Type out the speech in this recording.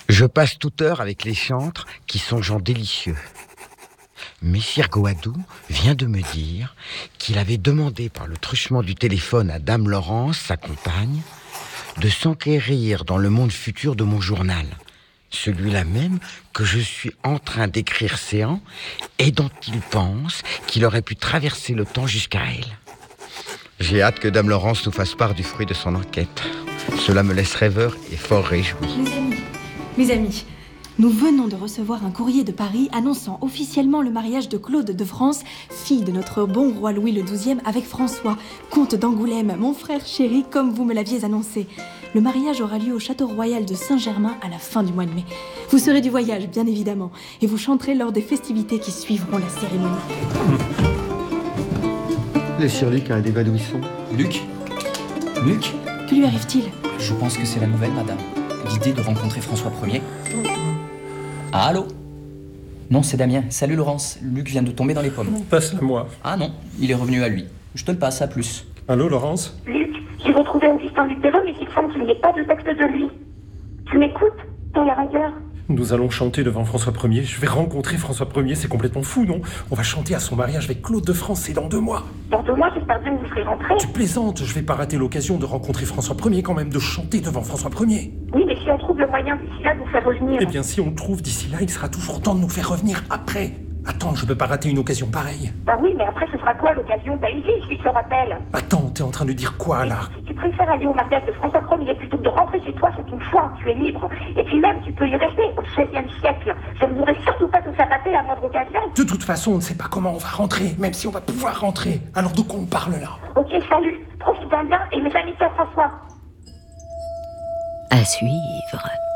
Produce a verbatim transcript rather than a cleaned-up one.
Je passe toute heure avec les chantres qui sont gens délicieux. Messire Goadou vient de me dire qu'il avait demandé par le truchement du téléphone à Dame Laurence, sa compagne, de s'enquérir dans le monde futur de mon journal. Celui-là même que je suis en train d'écrire séant et dont il pense qu'il aurait pu traverser le temps jusqu'à elle. J'ai hâte que Dame Laurence nous fasse part du fruit de son enquête. Cela me laisse rêveur et fort réjoui. Mes amis, mes amis, nous venons de recevoir un courrier de Paris annonçant officiellement le mariage de Claude de France, fille de notre bon roi Louis le douzième, avec François, comte d'Angoulême, mon frère chéri, comme vous me l'aviez annoncé. Le mariage aura lieu au château royal de Saint-Germain à la fin du mois de mai. Vous serez du voyage, bien évidemment, et vous chanterez lors des festivités qui suivront la cérémonie. Laissez Luc à des vadouissons. Luc Luc Que lui arrive-t-il ? Je pense que c'est la nouvelle, madame. L'idée de rencontrer François Ier. Ah, allô ? Non, c'est Damien. Salut Laurence. Luc vient de tomber dans les pommes. Passe-la moi. Ah non, il est revenu à lui. Je te le passe, à plus. Allô, Laurence ? Luc, j'ai retrouvé un distant du terrain, mais il semble qu'il n'y ait pas de texte de lui. Tu m'écoutes ? Dans la rigueur. Nous allons chanter devant François Ier. Je vais rencontrer François Ier, c'est complètement fou, non ? On va chanter à son mariage avec Claude de France, c'est dans deux mois. Dans deux mois, j'espère bien que vous serez rentrés. Tu plaisantes, je vais pas rater l'occasion de rencontrer François Ier quand même, de chanter devant François Ier. Oui, mais si on trouve le moyen d'ici là de vous faire revenir... Eh bien, si on le trouve d'ici là, il sera toujours temps de nous faire revenir après. Attends, je peux pas rater une occasion pareille. Bah oui, mais après, ce sera quoi l'occasion ? Bah ici, je te rappelle. Attends, t'es en train de dire quoi, là ? Si tu préfères aller au mariage de François Ier plutôt que de rentrer chez toi, c'est une foi, tu es libre. Et puis même, tu peux y rester au seizième siècle. Je ne voudrais surtout pas te faire rater la moindre occasion. De toute façon, on ne sait pas comment on va rentrer, même si on va pouvoir rentrer. Alors de quoi on parle, là ? Ok, salut. Profite bien et mes amis, François. À suivre.